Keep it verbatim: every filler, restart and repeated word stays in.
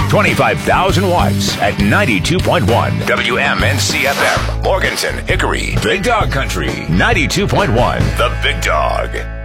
twenty-five thousand watts at ninety-two point one W M N C F M. Morganton, Hickory. Big Dog Country, ninety-two point one. The Big Dog.